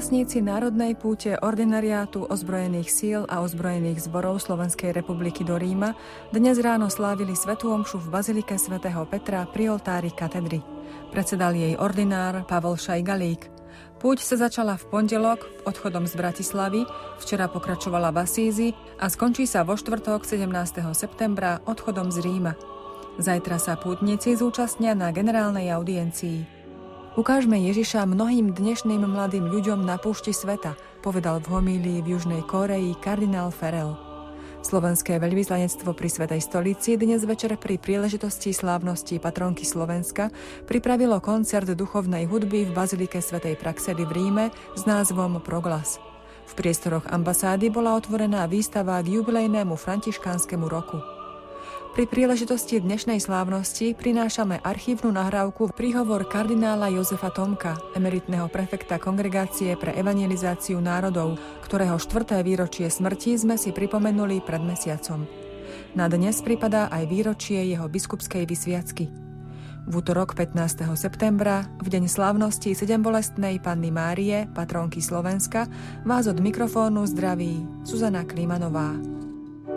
Účastníci národnej púte ordinariátu ozbrojených síl a ozbrojených zborov Slovenskej republiky do Ríma dnes ráno slávili svätú omšu v bazilike svätého Petra pri oltári katedry. Predsedal jej ordinár Pavol Šajgalík. Púť sa začala v pondelok odchodom z Bratislavy, včera pokračovala v Asízi a skončí sa vo štvrtok 17. septembra odchodom z Ríma. Zajtra sa pútnici zúčastnia na generálnej audiencii. Ukážme Ježiša mnohým dnešným mladým ľuďom na púšti sveta, povedal v homílii v Južnej Kórei kardinál Farrell. Slovenské veľvyslanectvo pri Svätej stolici dnes večer pri príležitosti slávnosti patronky Slovenska pripravilo koncert duchovnej hudby v bazilike svätej Praxedy v Ríme s názvom Proglas. V priestoroch ambasády bola otvorená výstava k jubilejnému františkánskemu roku. Pri príležitosti dnešnej slávnosti prinášame archívnu nahrávku príhovor kardinála Jozefa Tomka, emeritného prefekta Kongregácie pre evangelizáciu národov, ktorého 4. výročie smrti sme si pripomenuli pred mesiacom. Na dnes pripadá aj výročie jeho biskupskej vysviacky. V utorok 15. septembra, v deň slávnosti sedembolestnej Panny Márie, patronky Slovenska, vás od mikrofónu zdraví Zuzana Klimanová.